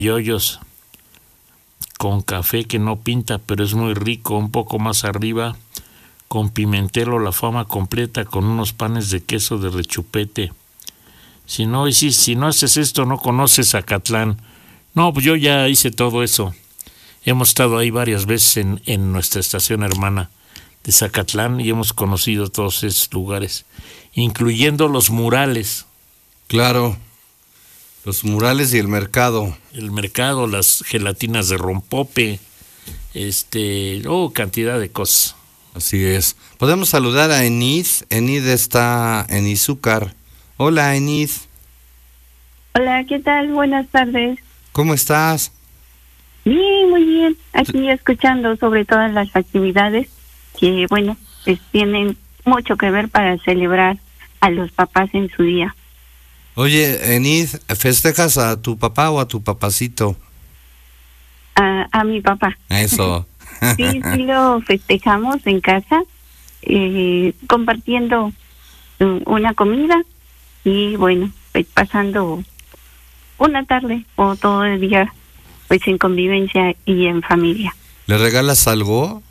yoyos con café que no pinta, pero es muy rico. Un poco más arriba, con pimentelo, la fama completa, con unos panes de queso de rechupete. Si no haces esto, no conoces Zacatlán. No, pues yo ya hice todo eso. Hemos estado ahí varias veces en nuestra estación hermana de Zacatlán y hemos conocido todos esos lugares, incluyendo los murales. Claro, los murales y el mercado. El mercado, las gelatinas de rompope, cantidad de cosas. Así es. Podemos saludar a Enid. Enid está en Izúcar. Hola, Enid. Hola, ¿qué tal? Buenas tardes. ¿Cómo estás? Bien, muy bien. Aquí escuchando sobre todas las actividades que, bueno, pues tienen mucho que ver para celebrar a los papás en su día. Oye, Enid, ¿festejas a tu papá o a tu papacito? A mi papá. Eso. Sí, lo festejamos en casa, compartiendo una comida y, bueno, pues pasando una tarde o todo el día pues en convivencia y en familia. ¿Le regalas algo?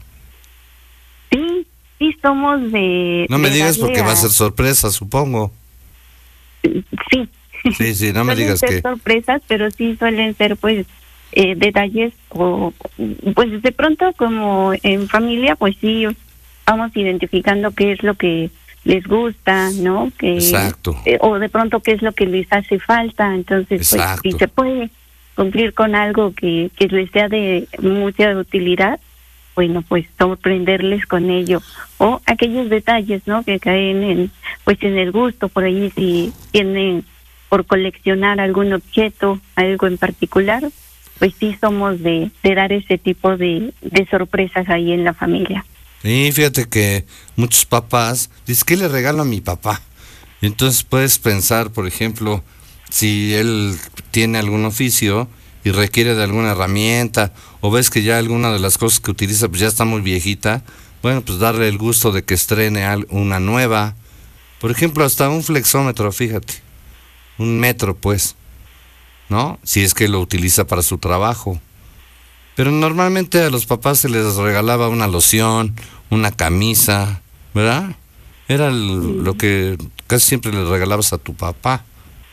Sí, somos de... No me digas porque va a ser sorpresa, supongo. Sí. Sí, no me digas que... sorpresas, pero sí suelen ser pues detalles o pues de pronto como en familia pues sí vamos identificando qué es lo que les gusta, ¿no? Exacto. O de pronto qué es lo que les hace falta, entonces pues si se puede cumplir con algo que les sea de mucha utilidad, bueno, pues sorprenderles con ello, o aquellos detalles, ¿no? Que caen en el gusto, por ahí si tienen por coleccionar algún objeto, algo en particular, pues sí somos de dar ese tipo de sorpresas ahí en la familia. Y fíjate que muchos papás dicen, ¿qué le regalo a mi papá? Y entonces puedes pensar, por ejemplo, si él tiene algún oficio y requiere de alguna herramienta, o ves que ya alguna de las cosas que utiliza pues ya está muy viejita, bueno, pues darle el gusto de que estrene una nueva. Por ejemplo, hasta un flexómetro, fíjate, un metro pues, ¿no? Si es que lo utiliza para su trabajo. Pero normalmente a los papás se les regalaba una loción, una camisa, ¿verdad? Era lo que casi siempre le regalabas a tu papá.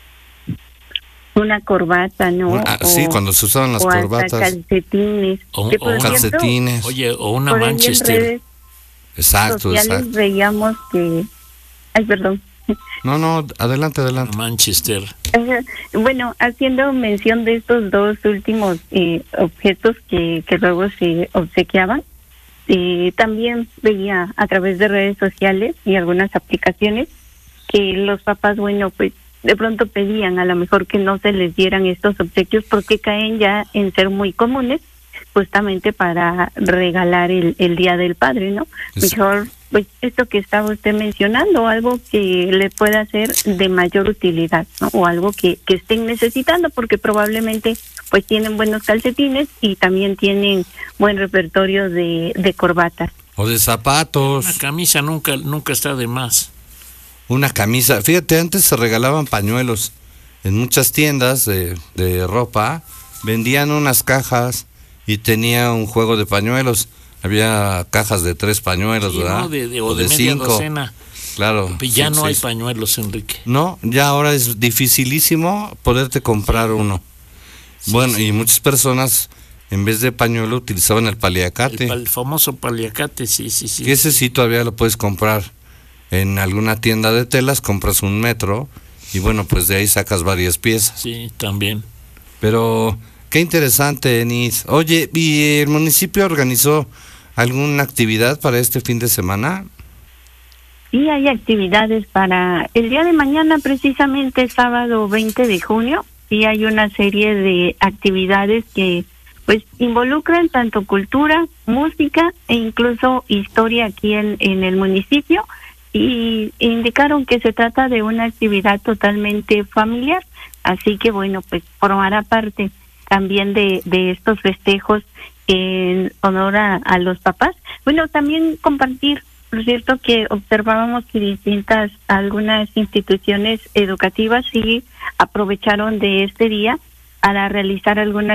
Una corbata, ¿no? Sí, cuando se usaban las corbatas. Calcetines. O calcetines. Oye, o una Manchester. Exacto. Veíamos que... Ay, perdón. No, adelante. Manchester. Bueno, haciendo mención de estos dos últimos objetos que luego se obsequiaban, también veía a través de redes sociales y algunas aplicaciones que los papás, bueno, pues de pronto pedían a lo mejor que no se les dieran estos obsequios porque caen ya en ser muy comunes, justamente para regalar el Día del Padre, ¿no? Mejor, pues esto que estaba usted mencionando, algo que le pueda ser de mayor utilidad, ¿no? O algo que estén necesitando, porque probablemente pues tienen buenos calcetines y también tienen buen repertorio de corbatas. O de zapatos. Una camisa nunca está de más. Una camisa. Fíjate, antes se regalaban pañuelos. En muchas tiendas de ropa vendían unas cajas y tenía un juego de pañuelos. Había cajas de 3 pañuelos, sí, ¿verdad? ¿no? O de 5. Docena. Claro. Ya no hay pañuelos, Enrique. No, ya ahora es dificilísimo poderte comprar uno. Sí, bueno, y muchas personas en vez de pañuelo utilizaban el paliacate. El famoso paliacate, sí. Que ese sí todavía lo puedes comprar en alguna tienda de telas, compras un metro y bueno, pues de ahí sacas varias piezas. Sí, también. Pero qué interesante, Enis. Oye, ¿y el municipio organizó alguna actividad para este fin de semana? Sí, hay actividades para el día de mañana, precisamente sábado 20 de junio. Sí, hay una serie de actividades que pues involucran tanto cultura, música e incluso historia aquí en el municipio, y indicaron que se trata de una actividad totalmente familiar, así que bueno, pues formará parte también de estos festejos en honor a los papás. Bueno, también compartir, por cierto, que observábamos que algunas instituciones educativas sí aprovecharon de este día para realizar algunas